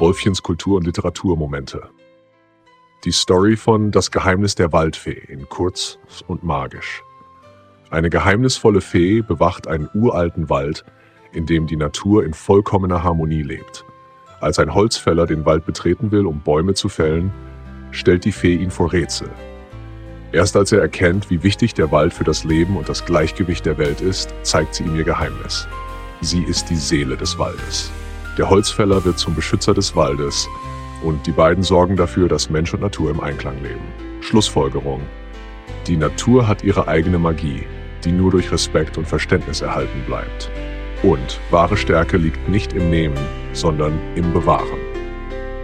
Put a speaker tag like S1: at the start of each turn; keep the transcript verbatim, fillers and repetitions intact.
S1: Wolfchens Kultur- und Literaturmomente. Die Story von Das Geheimnis der Waldfee in kurz und magisch. Eine geheimnisvolle Fee bewacht einen uralten Wald, in dem die Natur in vollkommener Harmonie lebt. Als ein Holzfäller den Wald betreten will, um Bäume zu fällen, stellt die Fee ihn vor Rätsel. Erst als er erkennt, wie wichtig der Wald für das Leben und das Gleichgewicht der Welt ist, zeigt sie ihm ihr Geheimnis. Sie ist die Seele des Waldes. Der Holzfäller wird zum Beschützer des Waldes und die beiden sorgen dafür, dass Mensch und Natur im Einklang leben. Schlussfolgerung: Die Natur hat ihre eigene Magie, die nur durch Respekt und Verständnis erhalten bleibt. Und wahre Stärke liegt nicht im Nehmen, sondern im Bewahren.